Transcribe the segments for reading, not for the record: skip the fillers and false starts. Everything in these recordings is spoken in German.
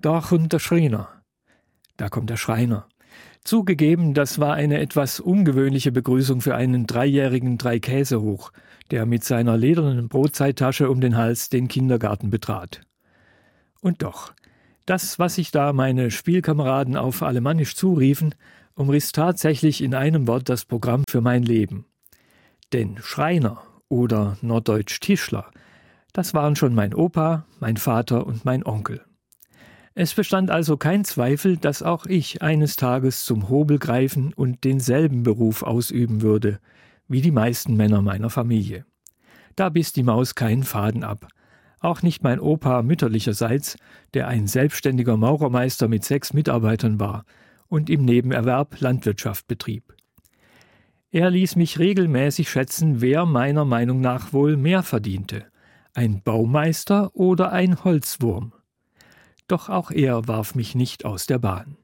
Da kommt der Schreiner. Da kommt der Schreiner. Zugegeben, das war eine etwas ungewöhnliche Begrüßung für einen 3-jährigen Dreikäsehoch, der mit seiner ledernen Brotzeitasche um den Hals den Kindergarten betrat. Und doch, das, was sich da meine Spielkameraden auf Alemannisch zuriefen, umriss tatsächlich in einem Wort das Programm für mein Leben. Denn Schreiner oder norddeutsch Tischler, das waren schon mein Opa, mein Vater und mein Onkel. Es bestand also kein Zweifel, dass auch ich eines Tages zum Hobel greifen und denselben Beruf ausüben würde, wie die meisten Männer meiner Familie. Da biss die Maus keinen Faden ab. Auch nicht mein Opa mütterlicherseits, der ein selbstständiger Maurermeister mit 6 Mitarbeitern war und im Nebenerwerb Landwirtschaft betrieb. Er ließ mich regelmäßig schätzen, wer meiner Meinung nach wohl mehr verdiente, ein Baumeister oder ein Holzwurm. Doch auch er warf mich nicht aus der Bahn.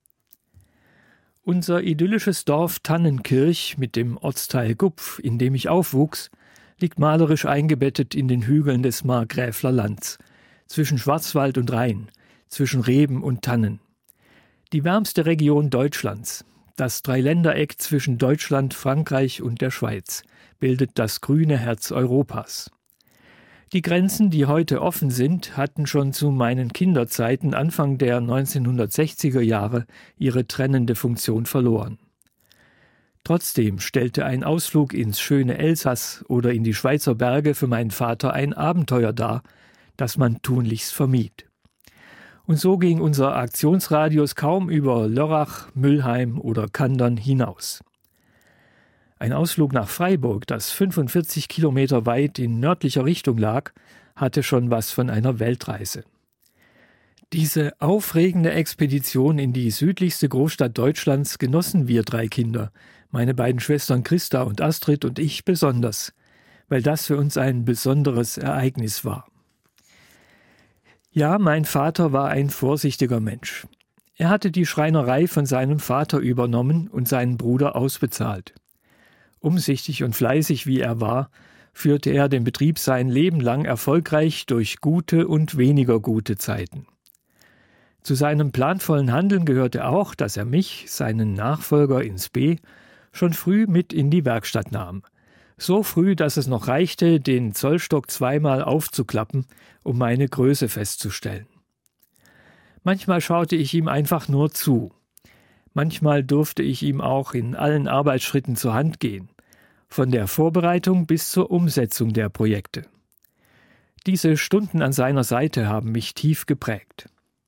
Unser idyllisches Dorf Tannenkirch mit dem Ortsteil Gupf, in dem ich aufwuchs, liegt malerisch eingebettet in den Hügeln des Markgräfler Lands, zwischen Schwarzwald und Rhein, zwischen Reben und Tannen. Die wärmste Region Deutschlands, das Dreiländereck zwischen Deutschland, Frankreich und der Schweiz, bildet das grüne Herz Europas. Die Grenzen, die heute offen sind, hatten schon zu meinen Kinderzeiten Anfang der 1960er Jahre ihre trennende Funktion verloren. Trotzdem stellte ein Ausflug ins schöne Elsass oder in die Schweizer Berge für meinen Vater ein Abenteuer dar, das man tunlichst vermied. Und so ging unser Aktionsradius kaum über Lörrach, Müllheim oder Kandern hinaus. Ein Ausflug nach Freiburg, das 45 Kilometer weit in nördlicher Richtung lag, hatte schon was von einer Weltreise. Diese aufregende Expedition in die südlichste Großstadt Deutschlands genossen wir 3 Kinder, meine beiden Schwestern Christa und Astrid und ich besonders, weil das für uns ein besonderes Ereignis war. Ja, mein Vater war ein vorsichtiger Mensch. Er hatte die Schreinerei von seinem Vater übernommen und seinen Bruder ausbezahlt. Umsichtig und fleißig wie er war, führte er den Betrieb sein Leben lang erfolgreich durch gute und weniger gute Zeiten. Zu seinem planvollen Handeln gehörte auch, dass er mich, seinen Nachfolger ins B, schon früh mit in die Werkstatt nahm. So früh, dass es noch reichte, den Zollstock 2-mal aufzuklappen, um meine Größe festzustellen. Manchmal schaute ich ihm einfach nur zu. Manchmal durfte ich ihm auch in allen Arbeitsschritten zur Hand gehen, von der Vorbereitung bis zur Umsetzung der Projekte. Diese Stunden an seiner Seite haben mich tief geprägt.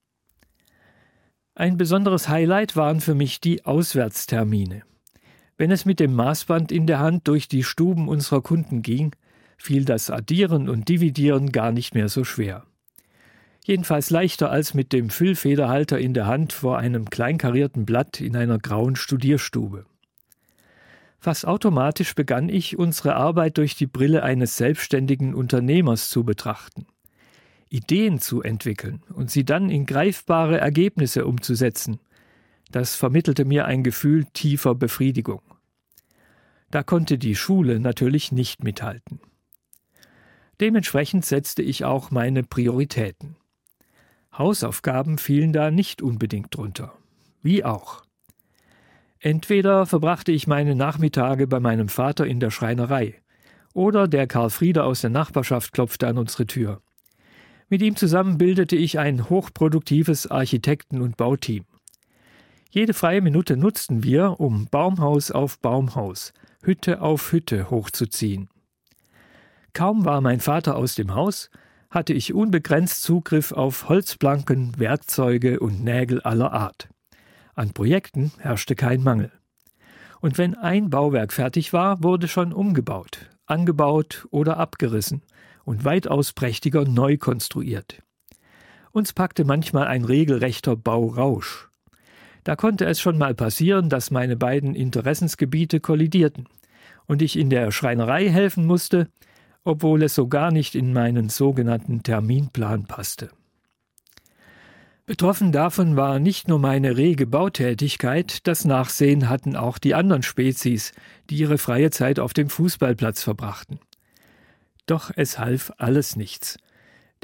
Ein besonderes Highlight waren für mich die Auswärtstermine. Wenn es mit dem Maßband in der Hand durch die Stuben unserer Kunden ging, fiel das Addieren und Dividieren gar nicht mehr so schwer. Jedenfalls leichter als mit dem Füllfederhalter in der Hand vor einem kleinkarierten Blatt in einer grauen Studierstube. Fast automatisch begann ich, unsere Arbeit durch die Brille eines selbstständigen Unternehmers zu betrachten. Ideen zu entwickeln und sie dann in greifbare Ergebnisse umzusetzen, das vermittelte mir ein Gefühl tiefer Befriedigung. Da konnte die Schule natürlich nicht mithalten. Dementsprechend setzte ich auch meine Prioritäten. Hausaufgaben fielen da nicht unbedingt drunter. Wie auch. Entweder verbrachte ich meine Nachmittage bei meinem Vater in der Schreinerei, oder der Karl Frieder aus der Nachbarschaft klopfte an unsere Tür. Mit ihm zusammen bildete ich ein hochproduktives Architekten- und Bauteam. Jede freie Minute nutzten wir, um Baumhaus auf Baumhaus, Hütte auf Hütte hochzuziehen. Kaum war mein Vater aus dem Haus, hatte ich unbegrenzt Zugriff auf Holzplanken, Werkzeuge und Nägel aller Art. An Projekten herrschte kein Mangel. Und wenn ein Bauwerk fertig war, wurde schon umgebaut, angebaut oder abgerissen und weitaus prächtiger neu konstruiert. Uns packte manchmal ein regelrechter Baurausch. Da konnte es schon mal passieren, dass meine beiden Interessensgebiete kollidierten und ich in der Schreinerei helfen musste, obwohl es so gar nicht in meinen sogenannten Terminplan passte. Betroffen davon war nicht nur meine rege Bautätigkeit, das Nachsehen hatten auch die anderen Spezies, die ihre freie Zeit auf dem Fußballplatz verbrachten. Doch es half alles nichts.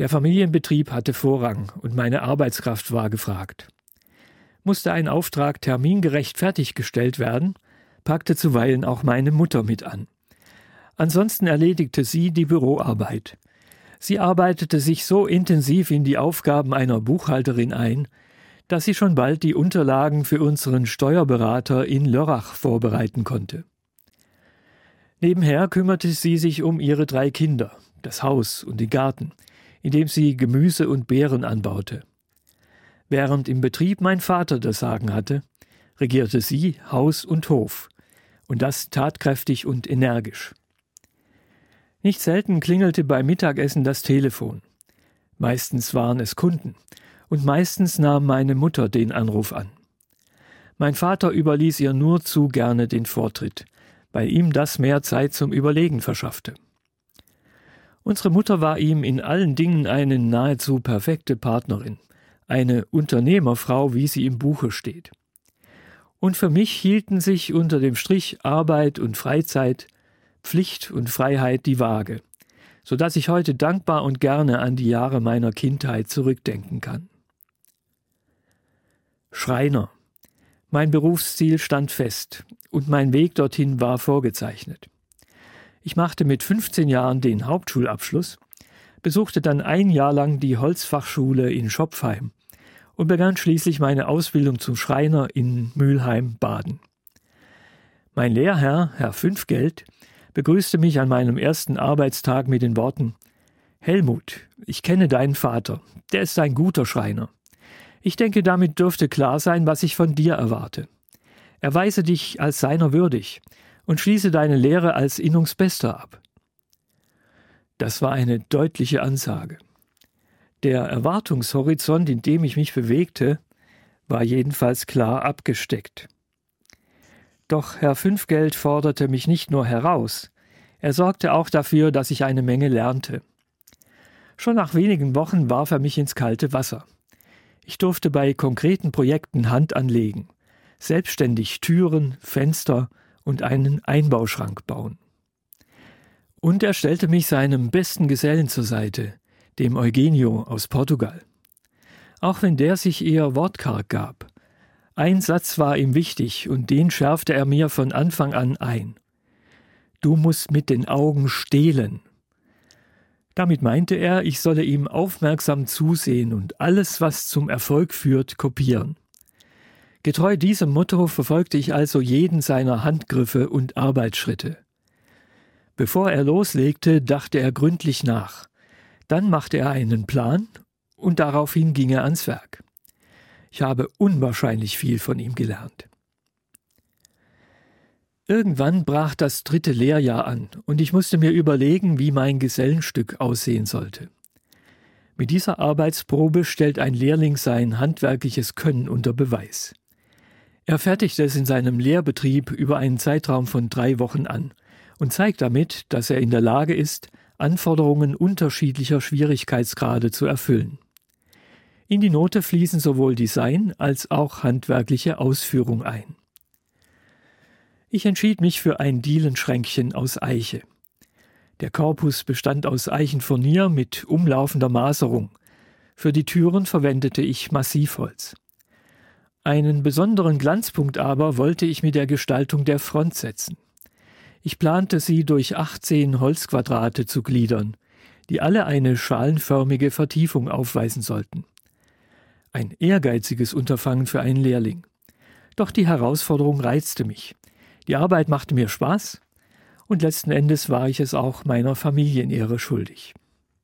Der Familienbetrieb hatte Vorrang und meine Arbeitskraft war gefragt. Musste ein Auftrag termingerecht fertiggestellt werden, packte zuweilen auch meine Mutter mit an. Ansonsten erledigte sie die Büroarbeit. Sie arbeitete sich so intensiv in die Aufgaben einer Buchhalterin ein, dass sie schon bald die Unterlagen für unseren Steuerberater in Lörrach vorbereiten konnte. Nebenher kümmerte sie sich um ihre 3 Kinder, das Haus und den Garten, in dem sie Gemüse und Beeren anbaute. Während im Betrieb mein Vater das Sagen hatte, regierte sie Haus und Hof, und das tatkräftig und energisch. Nicht selten klingelte beim Mittagessen das Telefon. Meistens waren es Kunden, und meistens nahm meine Mutter den Anruf an. Mein Vater überließ ihr nur zu gerne den Vortritt, weil ihm das mehr Zeit zum Überlegen verschaffte. Unsere Mutter war ihm in allen Dingen eine nahezu perfekte Partnerin, eine Unternehmerfrau, wie sie im Buche steht. Und für mich hielten sich unter dem Strich Arbeit und Freizeit, Pflicht und Freiheit die Waage, so dass ich heute dankbar und gerne an die Jahre meiner Kindheit zurückdenken kann. Schreiner. Mein Berufsziel stand fest und mein Weg dorthin war vorgezeichnet. Ich machte mit 15 Jahren den Hauptschulabschluss, besuchte dann 1 Jahr lang die Holzfachschule in Schopfheim und begann schließlich meine Ausbildung zum Schreiner in Mülheim-Baden. Mein Lehrherr, Herr Fünfgeld, begrüßte mich an meinem ersten Arbeitstag mit den Worten: »Helmut, ich kenne deinen Vater, der ist ein guter Schreiner. Ich denke, damit dürfte klar sein, was ich von dir erwarte. Erweise dich als seiner würdig und schließe deine Lehre als Innungsbester ab.« Das war eine deutliche Ansage. Der Erwartungshorizont, in dem ich mich bewegte, war jedenfalls klar abgesteckt. Doch Herr Fünfgeld forderte mich nicht nur heraus, er sorgte auch dafür, dass ich eine Menge lernte. Schon nach wenigen Wochen warf er mich ins kalte Wasser. Ich durfte bei konkreten Projekten Hand anlegen, selbstständig Türen, Fenster und einen Einbauschrank bauen. Und er stellte mich seinem besten Gesellen zur Seite, dem Eugenio aus Portugal. Auch wenn der sich eher wortkarg gab. Ein Satz war ihm wichtig und den schärfte er mir von Anfang an ein. Du musst mit den Augen stehlen. Damit meinte er, ich solle ihm aufmerksam zusehen und alles, was zum Erfolg führt, kopieren. Getreu diesem Motto verfolgte ich also jeden seiner Handgriffe und Arbeitsschritte. Bevor er loslegte, dachte er gründlich nach. Dann machte er einen Plan und daraufhin ging er ans Werk. Ich habe unwahrscheinlich viel von ihm gelernt. Irgendwann brach das 3. Lehrjahr an und ich musste mir überlegen, wie mein Gesellenstück aussehen sollte. Mit dieser Arbeitsprobe stellt ein Lehrling sein handwerkliches Können unter Beweis. Er fertigt es in seinem Lehrbetrieb über einen Zeitraum von 3 Wochen an und zeigt damit, dass er in der Lage ist, Anforderungen unterschiedlicher Schwierigkeitsgrade zu erfüllen. In die Note fließen sowohl Design als auch handwerkliche Ausführung ein. Ich entschied mich für ein Dielenschränkchen aus Eiche. Der Korpus bestand aus Eichenfurnier mit umlaufender Maserung. Für die Türen verwendete ich Massivholz. Einen besonderen Glanzpunkt aber wollte ich mit der Gestaltung der Front setzen. Ich plante sie durch 18 Holzquadrate zu gliedern, die alle eine schalenförmige Vertiefung aufweisen sollten. Ein ehrgeiziges Unterfangen für einen Lehrling. Doch die Herausforderung reizte mich. Die Arbeit machte mir Spaß und letzten Endes war ich es auch meiner Familienehre schuldig.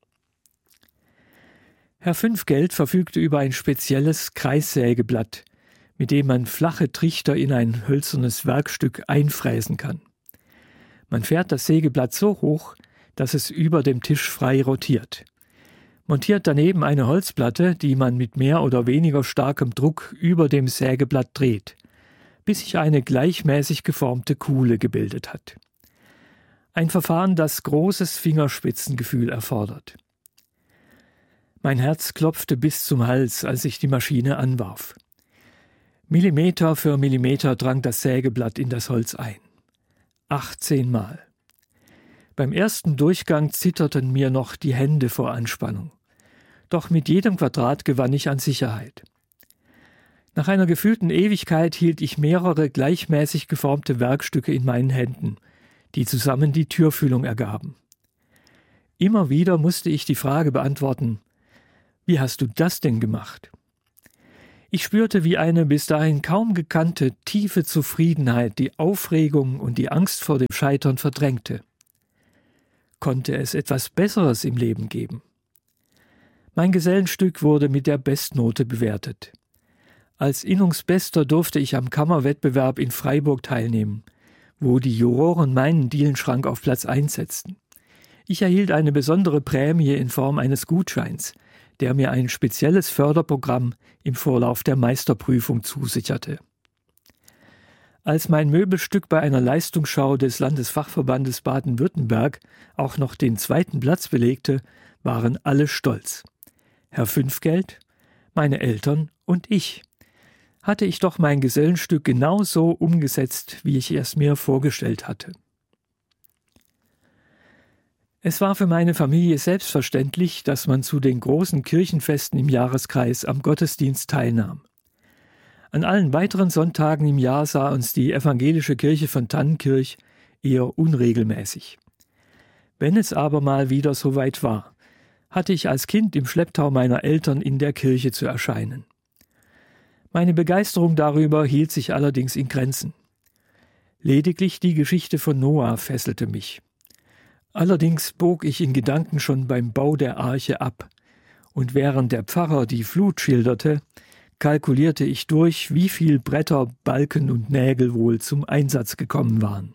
Herr Fünfgeld verfügte über ein spezielles Kreissägeblatt, mit dem man flache Trichter in ein hölzernes Werkstück einfräsen kann. Man fährt das Sägeblatt so hoch, dass es über dem Tisch frei rotiert. Montiert daneben eine Holzplatte, die man mit mehr oder weniger starkem Druck über dem Sägeblatt dreht, bis sich eine gleichmäßig geformte Kuhle gebildet hat. Ein Verfahren, das großes Fingerspitzengefühl erfordert. Mein Herz klopfte bis zum Hals, als ich die Maschine anwarf. Millimeter für Millimeter drang das Sägeblatt in das Holz ein. 18 Mal. Beim ersten Durchgang zitterten mir noch die Hände vor Anspannung. Doch mit jedem Quadrat gewann ich an Sicherheit. Nach einer gefühlten Ewigkeit hielt ich mehrere gleichmäßig geformte Werkstücke in meinen Händen, die zusammen die Türfüllung ergaben. Immer wieder musste ich die Frage beantworten: Wie hast du das denn gemacht? Ich spürte, wie eine bis dahin kaum gekannte, tiefe Zufriedenheit die Aufregung und die Angst vor dem Scheitern verdrängte. Konnte es etwas Besseres im Leben geben? Mein Gesellenstück wurde mit der Bestnote bewertet. Als Innungsbester durfte ich am Kammerwettbewerb in Freiburg teilnehmen, wo die Juroren meinen Dielenschrank auf Platz 1 setzten. Ich erhielt eine besondere Prämie in Form eines Gutscheins, der mir ein spezielles Förderprogramm im Vorlauf der Meisterprüfung zusicherte. Als mein Möbelstück bei einer Leistungsschau des Landesfachverbandes Baden-Württemberg auch noch den 2. Platz belegte, waren alle stolz. Herr Fünfgeld, meine Eltern und ich. Hatte ich doch mein Gesellenstück genau so umgesetzt, wie ich es mir vorgestellt hatte. Es war für meine Familie selbstverständlich, dass man zu den großen Kirchenfesten im Jahreskreis am Gottesdienst teilnahm. An allen weiteren Sonntagen im Jahr sah uns die evangelische Kirche von Tannenkirch eher unregelmäßig. Wenn es aber mal wieder soweit war, hatte ich als Kind im Schlepptau meiner Eltern in der Kirche zu erscheinen. Meine Begeisterung darüber hielt sich allerdings in Grenzen. Lediglich die Geschichte von Noah fesselte mich. Allerdings bog ich in Gedanken schon beim Bau der Arche ab, und während der Pfarrer die Flut schilderte, kalkulierte ich durch, wie viel Bretter, Balken und Nägel wohl zum Einsatz gekommen waren.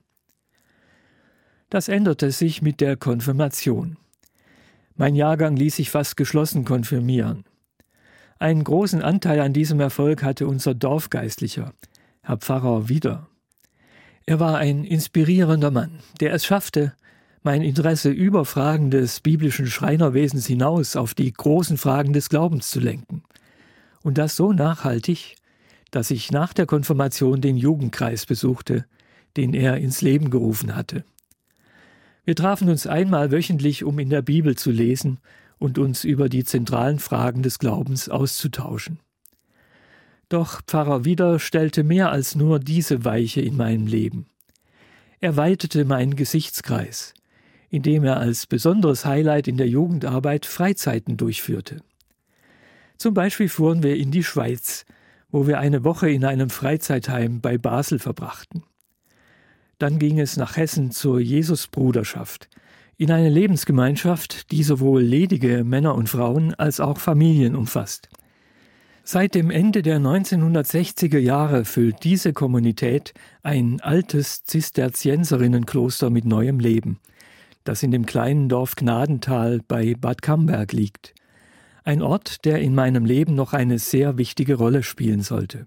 Das änderte sich mit der Konfirmation. Mein Jahrgang ließ sich fast geschlossen konfirmieren. Einen großen Anteil an diesem Erfolg hatte unser Dorfgeistlicher, Herr Pfarrer Wieder. Er war ein inspirierender Mann, der es schaffte, mein Interesse über Fragen des biblischen Schreinerwesens hinaus auf die großen Fragen des Glaubens zu lenken. Und das so nachhaltig, dass ich nach der Konfirmation den Jugendkreis besuchte, den er ins Leben gerufen hatte. Wir trafen uns einmal wöchentlich, um in der Bibel zu lesen und uns über die zentralen Fragen des Glaubens auszutauschen. Doch Pfarrer Wieder stellte mehr als nur diese Weiche in meinem Leben. Er weitete meinen Gesichtskreis, indem er als besonderes Highlight in der Jugendarbeit Freizeiten durchführte. Zum Beispiel fuhren wir in die Schweiz, wo wir eine Woche in einem Freizeitheim bei Basel verbrachten. Dann ging es nach Hessen zur Jesusbruderschaft, in eine Lebensgemeinschaft, die sowohl ledige Männer und Frauen als auch Familien umfasst. Seit dem Ende der 1960er Jahre füllt diese Kommunität ein altes Zisterzienserinnenkloster mit neuem Leben, das in dem kleinen Dorf Gnadental bei Bad Camberg liegt. Ein Ort, der in meinem Leben noch eine sehr wichtige Rolle spielen sollte.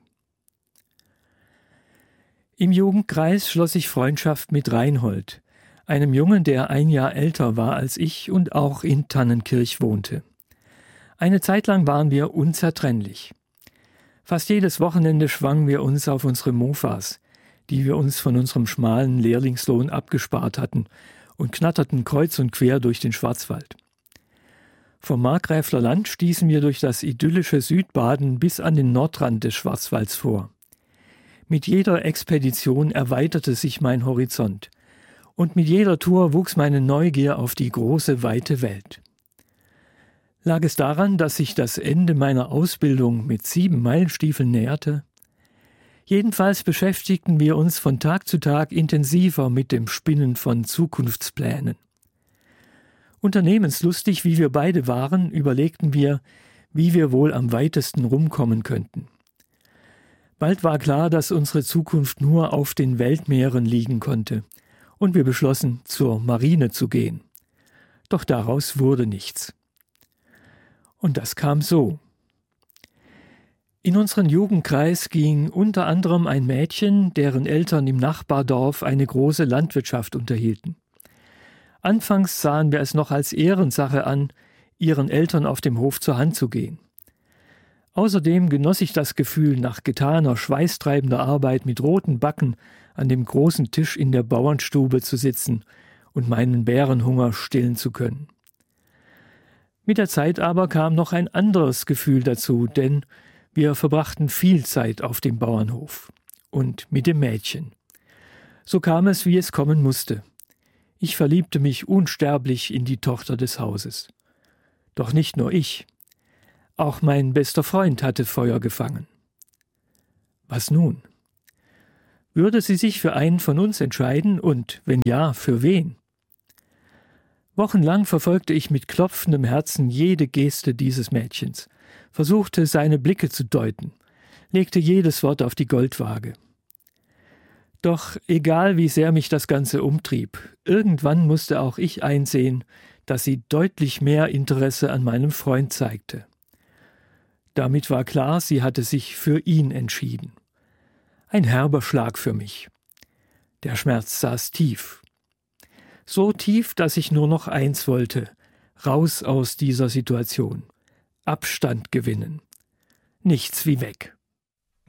Im Jugendkreis schloss ich Freundschaft mit Reinhold, einem Jungen, der 1 Jahr älter war als ich und auch in Tannenkirch wohnte. Eine Zeit lang waren wir unzertrennlich. Fast jedes Wochenende schwangen wir uns auf unsere Mofas, die wir uns von unserem schmalen Lehrlingslohn abgespart hatten, und knatterten kreuz und quer durch den Schwarzwald. Vom Markgräfler Land stießen wir durch das idyllische Südbaden bis an den Nordrand des Schwarzwalds vor. Mit jeder Expedition erweiterte sich mein Horizont, und mit jeder Tour wuchs meine Neugier auf die große, weite Welt. Lag es daran, dass sich das Ende meiner Ausbildung mit 7 Meilenstiefeln näherte? Jedenfalls beschäftigten wir uns von Tag zu Tag intensiver mit dem Spinnen von Zukunftsplänen. Unternehmenslustig, wie wir beide waren, überlegten wir, wie wir wohl am weitesten rumkommen könnten. Bald war klar, dass unsere Zukunft nur auf den Weltmeeren liegen konnte, und wir beschlossen, zur Marine zu gehen. Doch daraus wurde nichts. Und das kam so. In unseren Jugendkreis ging unter anderem ein Mädchen, deren Eltern im Nachbardorf eine große Landwirtschaft unterhielten. Anfangs sahen wir es noch als Ehrensache an, ihren Eltern auf dem Hof zur Hand zu gehen. Außerdem genoss ich das Gefühl, nach getaner, schweißtreibender Arbeit mit roten Backen an dem großen Tisch in der Bauernstube zu sitzen und meinen Bärenhunger stillen zu können. Mit der Zeit aber kam noch ein anderes Gefühl dazu, denn wir verbrachten viel Zeit auf dem Bauernhof und mit dem Mädchen. So kam es, wie es kommen musste. Ich verliebte mich unsterblich in die Tochter des Hauses. Doch nicht nur ich. Auch mein bester Freund hatte Feuer gefangen. Was nun? Würde sie sich für einen von uns entscheiden und, wenn ja, für wen? Wochenlang verfolgte ich mit klopfendem Herzen jede Geste dieses Mädchens, versuchte seine Blicke zu deuten, legte jedes Wort auf die Goldwaage. Doch egal wie sehr mich das Ganze umtrieb, irgendwann musste auch ich einsehen, dass sie deutlich mehr Interesse an meinem Freund zeigte. Damit war klar, sie hatte sich für ihn entschieden. Ein herber Schlag für mich. Der Schmerz saß tief. So tief, dass ich nur noch eins wollte: raus aus dieser Situation. Abstand gewinnen. Nichts wie weg.